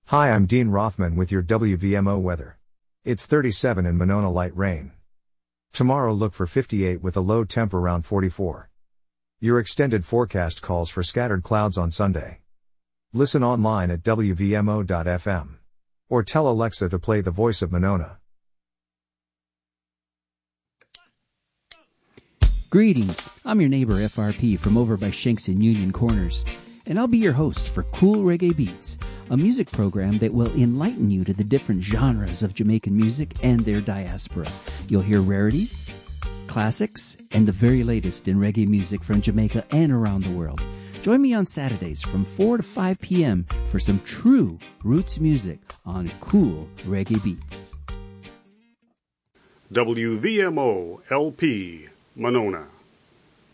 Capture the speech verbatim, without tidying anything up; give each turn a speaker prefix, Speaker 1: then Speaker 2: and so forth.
Speaker 1: Hi, I'm Dean Rothman with your W V M O weather. It's thirty-seven in Monona, light rain. Tomorrow look for fifty-eight with a low temp around forty-four. Your extended forecast calls for scattered clouds on Sunday. Listen online at W V M O dot F M. Or tell Alexa to play The Voice of Monona.
Speaker 2: Greetings, I'm your neighbor F R P from over by Shanks in Union Corners, and I'll be your host for Cool Reggae Beats, a music program that will enlighten you to the different genres of Jamaican music and their diaspora. You'll hear rarities, classics, and the very latest in reggae music from Jamaica and around the world. Join me on Saturdays from four to five p.m. for some true roots music on Cool Reggae Beats.
Speaker 3: W V M O L P Monona.